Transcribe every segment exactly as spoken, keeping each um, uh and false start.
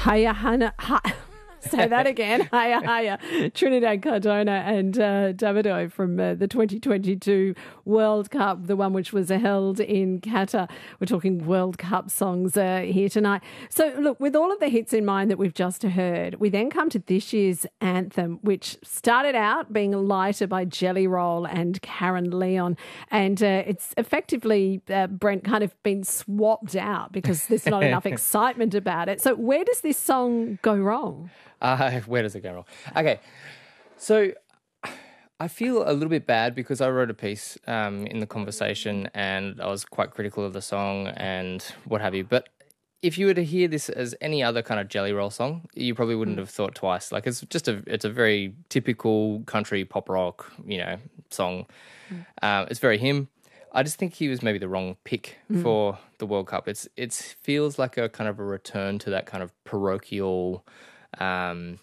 Hiya, Hannah. Hi. Say that again. Hiya, hiya. Trinidad Cardona and uh, Davido from uh, the twenty twenty-two World Cup, the one which was held in Qatar. We're talking World Cup songs uh, here tonight. So, look, with all of the hits in mind that we've just heard, we then come to this year's anthem, which started out being Lighter by Jelly Roll and Karen Leon. And uh, it's effectively, uh, Brent, kind of been swapped out because there's not enough excitement about it. So where does this song go wrong? Uh, where does it go wrong? Okay, so I feel a little bit bad because I wrote a piece um, in The Conversation and I was quite critical of the song and what have you. But if you were to hear this as any other kind of Jelly Roll song, you probably wouldn't have thought twice. Like, it's just a, it's a very typical country pop rock, you know, song. Mm. Uh, it's very him. I just think he was maybe the wrong pick mm. for the World Cup. It's it feels like a kind of a return to that kind of parochial, um,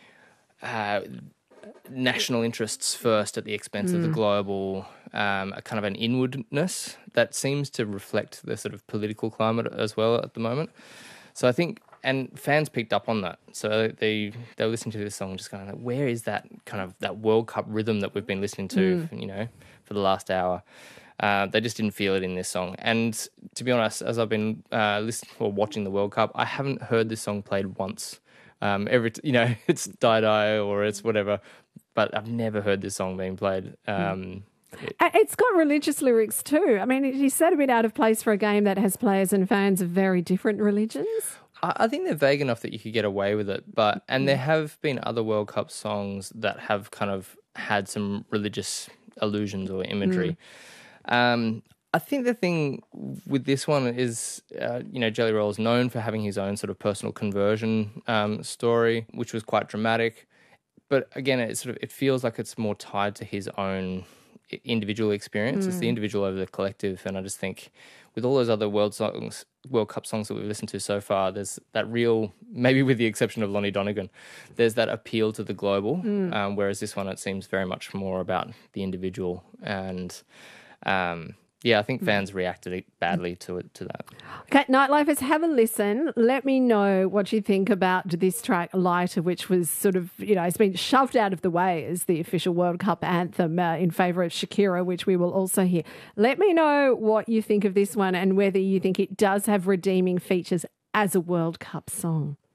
uh, national interests first at the expense mm. of the global, um, a kind of an inwardness that seems to reflect the sort of political climate as well at the moment. So I think, and fans picked up on that. So they they were listening to this song, just going, like, where is that kind of that World Cup rhythm that we've been listening to, mm. you know, for the last hour? Uh, they just didn't feel it in this song. And to be honest, as I've been uh, listening or watching the World Cup, I haven't heard this song played once. Um, every t- you know, it's Die Die or it's whatever, but I've never heard this song being played. Um, it, it's got religious lyrics too. I mean, is that a bit out of place for a game that has players and fans of very different religions? I, I think they're vague enough that you could get away with it, but and there have been other World Cup songs that have kind of had some religious allusions or imagery. Mm. Um, I think the thing with this one is, uh, you know, Jelly Roll is known for having his own sort of personal conversion um, story, which was quite dramatic. But again, it sort of it feels like it's more tied to his own individual experience. Mm. It's the individual over the collective, and I just think with all those other World songs, World Cup songs that we've listened to so far, there's that real, maybe with the exception of Lonnie Donegan, there's that appeal to the global. Mm. Um, whereas this one, it seems very much more about the individual and. Um, Yeah, I think fans reacted badly to it to that. Okay, Nightlifers, have a listen. Let me know what you think about this track, Lighter, which was sort of, you know, it's been shoved out of the way as the official World Cup anthem uh, in favour of Shakira, which we will also hear. Let me know what you think of this one and whether you think it does have redeeming features as a World Cup song.